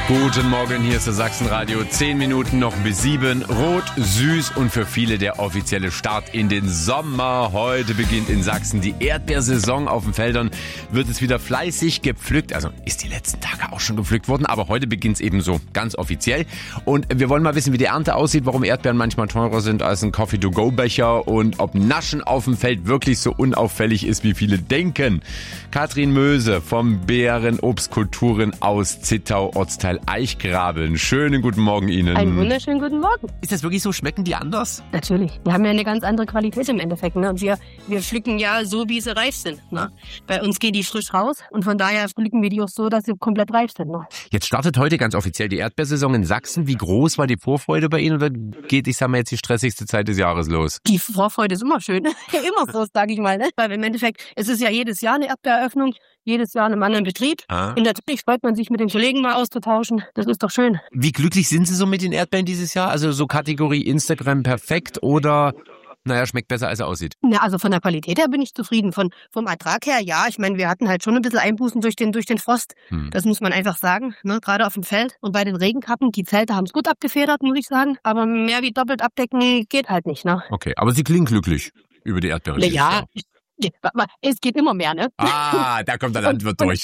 Guten Morgen, hier ist das Sachsenradio. 10 Minuten noch bis 7. Rot, süß und für viele der offizielle Start in den Sommer. Heute beginnt in Sachsen die Erdbeersaison. Auf den Feldern wird es wieder fleißig gepflückt. Also ist die letzten Tage auch schon gepflückt worden, aber heute beginnt es eben so ganz offiziell. Und wir wollen mal wissen, wie die Ernte aussieht, warum Erdbeeren manchmal teurer sind als ein Coffee-to-go-Becher und ob Naschen auf dem Feld wirklich so unauffällig ist, wie viele denken. Katrin Möse vom Beerenobstkulturen aus Zittau, Ortsteil Eichgraben. Schönen guten Morgen Ihnen. Einen wunderschönen guten Morgen. Ist das wirklich so? Schmecken die anders? Natürlich. Wir haben ja eine ganz andere Qualität im Endeffekt. Ne? Und wir pflücken ja so, wie sie reif sind. Ne? Bei uns gehen die frisch raus und von daher pflücken wir die auch so, dass sie komplett reif sind. Ne? Jetzt startet heute ganz offiziell die Erdbeersaison in Sachsen. Wie groß war die Vorfreude bei Ihnen oder geht, ich sag mal, jetzt die stressigste Zeit des Jahres los? Die Vorfreude ist immer schön. Immer so, sage ich mal. Ne? Weil im Endeffekt, es ist ja jedes Jahr eine Erdbeeröffnung. Jedes Jahr in einem anderen Betrieb. Und natürlich freut man sich, mit den Kollegen mal auszutauschen. Das ist doch schön. Wie glücklich sind Sie so mit den Erdbeeren dieses Jahr? Also so Kategorie Instagram perfekt oder, naja, schmeckt besser, als er aussieht? Ja, also von der Qualität her bin ich zufrieden. Vom Ertrag her, ja. Ich meine, wir hatten halt schon ein bisschen Einbußen durch den Frost. Das muss man einfach sagen. Ne? Gerade auf dem Feld. Und bei den Regenkappen, die Zelte haben es gut abgefedert, muss ich sagen. Aber mehr wie doppelt abdecken geht halt nicht. Ne? Okay, aber Sie klingen glücklich über die Erdbeeren. Ja. Es geht immer mehr, ne? Ah, da kommt der Landwirt durch.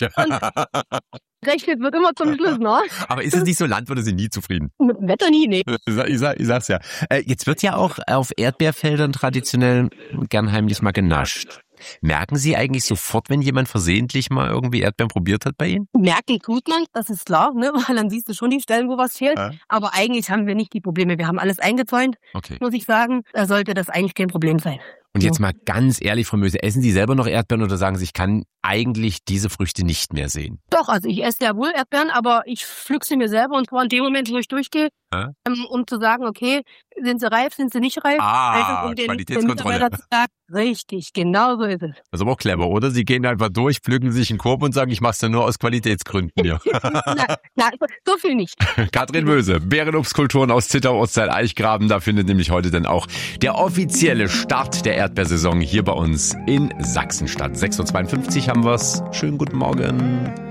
Rechnet wird immer zum Schluss, ne? Aber ist es nicht so, Landwirte sind nie zufrieden? Mit dem Wetter nie, ne? Ich sag's ja. Jetzt wird ja auch auf Erdbeerfeldern traditionell gern heimlich mal genascht. Merken Sie eigentlich sofort, wenn jemand versehentlich mal irgendwie Erdbeeren probiert hat bei Ihnen? Merken tut man, das ist klar, ne? Weil dann siehst du schon die Stellen, wo was fehlt. Ja. Aber eigentlich haben wir nicht die Probleme. Wir haben alles eingezäunt, muss ich sagen. Da sollte das eigentlich kein Problem sein. Und jetzt mal ganz ehrlich, Frau Möse, essen Sie selber noch Erdbeeren oder sagen Sie, ich kann eigentlich diese Früchte nicht mehr sehen? Doch, also ich esse ja wohl Erdbeeren, aber ich pflück sie mir selber und zwar in dem Moment, wo ich durchgehe, um zu sagen, okay, sind sie reif, sind sie nicht reif? Ah, um Qualitätskontrolle. Richtig, genau so ist es. Das ist aber auch clever, oder? Sie gehen einfach durch, pflücken sich einen Korb und sagen, ich mach's ja nur aus Qualitätsgründen hier. Na, so viel nicht. Katrin Möse, Beerenobstkulturen aus Zittau, Ortsteil Eichgraben. Da findet nämlich heute dann auch der offizielle Start der Erdbeersaison hier bei uns in Sachsen statt. 6.52 Uhr haben wir's. Schönen guten Morgen.